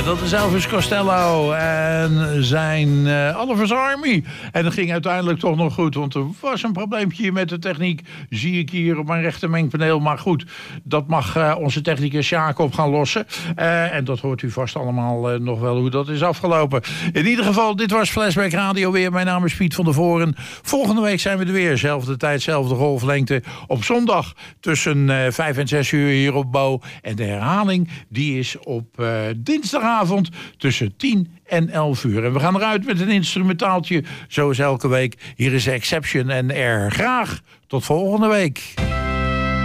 Dat is Elvis Costello en zijn Oliver's Army. En dat ging uiteindelijk toch nog goed, want er was een probleempje met de techniek. Zie ik hier op mijn rechter mengpaneel. Maar goed, dat mag onze technicus Jacob gaan lossen. En dat hoort u vast allemaal nog wel hoe dat is afgelopen. In ieder geval, dit was Flashback Radio weer. Mijn naam is Piet van der Voren. Volgende week zijn we er weer. Zelfde tijd, zelfde golflengte. Op zondag tussen 5 en 6 uur hier op Bo. En de herhaling die is op dinsdagavond tussen 10 en 11 uur. En we gaan eruit met een instrumentaaltje, zoals elke week. Hier is Exception en Air. Graag tot volgende week.